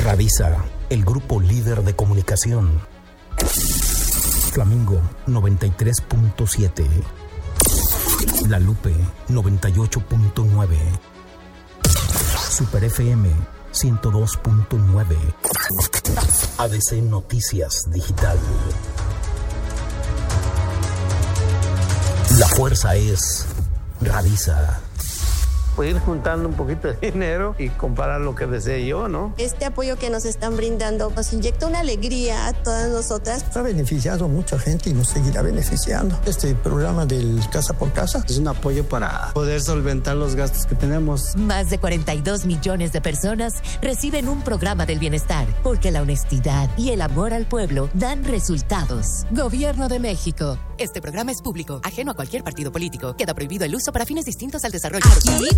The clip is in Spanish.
Radisa, el grupo líder de comunicación. Flamingo 93.7. La Lupe 98.9. Super FM 102.9. ADC Noticias Digital. La fuerza es Radisa. Pues ir juntando un poquito de dinero y comprar lo que desee yo, ¿no? Este apoyo que nos están brindando nos inyecta una alegría a todas nosotras. Ha beneficiado a mucha gente y nos seguirá beneficiando. Este programa del Casa por Casa es un apoyo para poder solventar los gastos que tenemos. Más de 42 millones de personas reciben un programa del bienestar, porque la honestidad y el amor al pueblo dan resultados. Gobierno de México. Este programa es público, ajeno a cualquier partido político. Queda prohibido el uso para fines distintos al desarrollo. Aquí